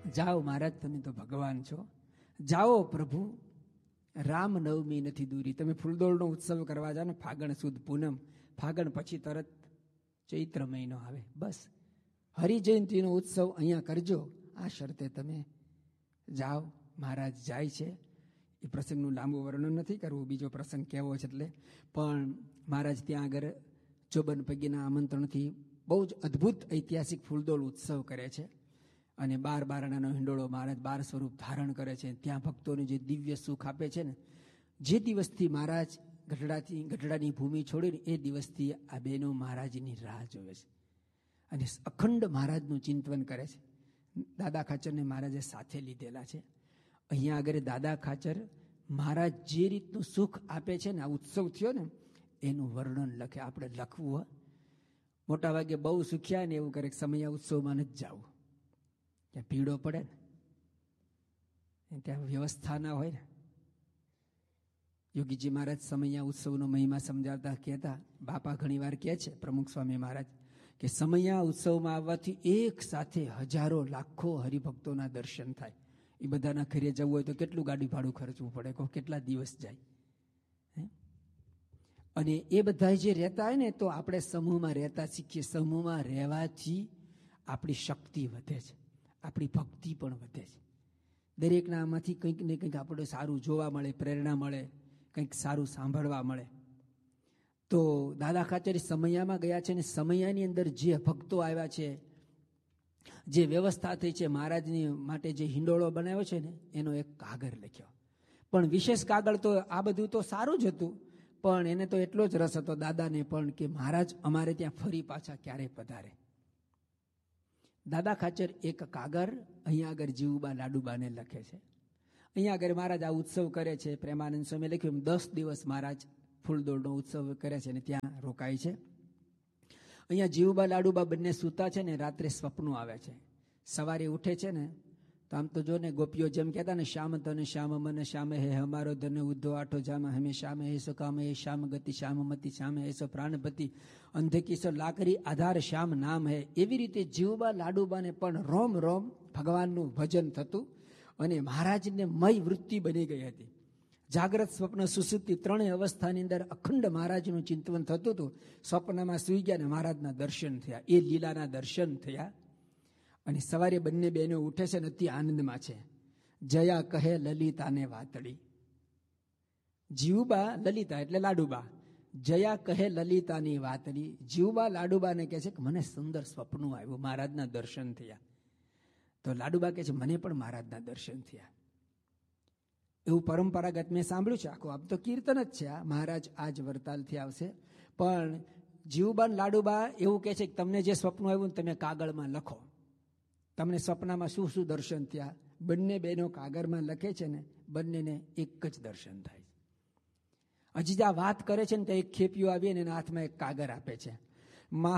જાઓ મહારાજ, તમે તો ભગવાન છો, જાઓ પ્રભુ, રામનવમી નથી દૂરી. તમે ફૂલદોળનો ઉત્સવ કરવા જાઓ ને ફાગણ સુદ પૂનમ, ફાગણ પછી તરત ચૈત્ર મહિનો આવે, બસ હરિજયંતિનો ઉત્સવ અહીંયા કરજો, આ શરતે તમે જાઓ. મહારાજ જાય છે. એ પ્રસંગનું લાંબુ વર્ણન નથી કરવું, બીજો પ્રસંગ કહેવો છે એટલે. પણ મહારાજ ત્યાં આગળ ચોબન પગીના આમંત્રણથી બહુ જ અદ્ભુત ઐતિહાસિક ફૂલદોળ ઉત્સવ કરે છે. અને 12 બારણાનો હિંડોળો મહારાજ 12 સ્વરૂપ ધારણ કરે છે. ત્યાં ભક્તોને જે દિવ્ય સુખ આપે છે ને, જે દિવસથી મહારાજ ગઢડાની ભૂમિ છોડીને એ દિવસથી આ બહેનો મહારાજની રાહ જોવે છે અને અખંડ મહારાજનું ચિંતન કરે છે. દાદા ખાચરને મહારાજે સાથે લીધેલા છે. અહીંયા આગળ દાદા ખાચર મહારાજ જે રીતનું સુખ આપે છે ને, આ ઉત્સવ થયો ને એનું વર્ણન લખે. આપણે લખવું હોય, મોટા ભાગે બહુ સુખ્યા ને એવું કરે, સમયા ઉત્સવમાં નથી જવું, ત્યાં ભીડો પડે ને, ત્યાં વ્યવસ્થા ના હોય ને. યોગીજી મહારાજ સમયા ઉત્સવનો મહિમા સમજાવતા કહેતા, બાપા ઘણી વાર કહે છે, પ્રમુખ સ્વામી મહારાજ, કે સમયા ઉત્સવમાં આવવાથી એક સાથે હજારો લાખો હરિભક્તોના દર્શન થાય. એ બધાના ઘરે જવું હોય તો કેટલું ગાડી ભાડું ખર્ચવું પડે, કેટલા દિવસ જાય. અને એ બધા જે રહેતા હોય ને, તો આપણે સમૂહમાં રહેતા શીખીએ. સમૂહમાં રહેવાથી આપણી શક્તિ વધે છે, આપણી ભક્તિ પણ વધે છે. દરેકના આમાંથી કંઈક ને કંઈક આપણે સારું જોવા મળે, પ્રેરણા મળે, કંઈક સારું સાંભળવા મળે. તો દાદા ખાચર સમયામાં ગયા છે ને, સમયાની અંદર જે ભક્તો આવ્યા છે, જે વ્યવસ્થા થઈ છે, મહારાજની માટે જે હિંડોળો બનાવ્યો છે ને, એનો એક કાગળ લખ્યો. પણ વિશેષ કાગળ તો આ બધું તો સારું જ હતું, પણ એને તો એટલો જ રસ હતો દાદાને પણ કે મહારાજ અમારે ત્યાં ફરી પાછા ક્યારે પધારે. દાદા ખાચર એક કાગળ અહીંયા આગળ જીવુબા લાડુબાને લખે છે. અહીંયા આગળ મહારાજ આ ઉત્સવ કરે છે. પ્રેમાનંદ સ્વામી લખ્યું, 10 દિવસ મહારાજ ફૂલદોળનો ઉત્સવ કરે છે અને ત્યાં રોકાય છે. અહીંયા જીવુબા લાડુબા બંને સૂતા છે ને, રાત્રે સ્વપ્નો આવે છે. સવારે ઉઠે છે ને, તો આમ તો જો ને ગોપીઓ જેમ કહેતા ને, શ્યામ તને શ્યામ મન શ્યામ હે હમારો ધન ઉદ્ધો આઠો જામ હમે શ્યામ હે સો કામ હે શ્યામ ગતિ શ્યામ મતિ શ્યામ હે સો પ્રાણપતિ અંધે કિસો લાકરી આધાર શ્યામ નામ હે. એવી રીતે જીવુબા લાડુબાને પણ રોમ રોમ ભગવાનનું ભજન થતું અને મહારાજને મય વૃત્તિ બની ગઈ હતી. જાગ્રત સ્વપ્ન સુસુપ્તિ ત્રણેય અવસ્થાની અંદર અખંડ મહારાજનું ચિંતન થતું હતું. સ્વપ્નમાં સૂઈ ગયા ને મહારાજના દર્શન થયા, એ લીલાના દર્શન થયા. અને સવારે બંને બહેનો ઉઠે છે ને અતિ આનંદમાં છે. જયા કહે લલિતાને વાતડી. જીવુબા લલિતા એટલે લાડુબા, જયા કહે લલિતાની વાતડી. જીવુબા લાડુબાને કહે છે કે મને સુંદર સ્વપ્ન આવ્યું, મહારાજના દર્શન થયા. તો લાડુબા કહે છે મને પણ મહારાજના દર્શન થયા. એવું પરંપરાગત મેં સાંભળ્યું છે. આખું આમ તો કીર્તન જ છે આ, મહારાજ આજ વરતાલથી આવશે. પણ જીવુબા લાડુબા એવું કહે છે કે તમને જે સ્વપ્ન આવ્યું તમે કાગળમાં લખો, તમને સ્વપ્નમાં શું શું દર્શન થયા. બંને બહેનો કાગળમાં લખે છે ને, બંનેને એક જ દર્શન થાય. હજી આ વાત કરે છે ને તો એક ખેપિયો આવી અને એના હાથમાં એક કાગળ આપે છે.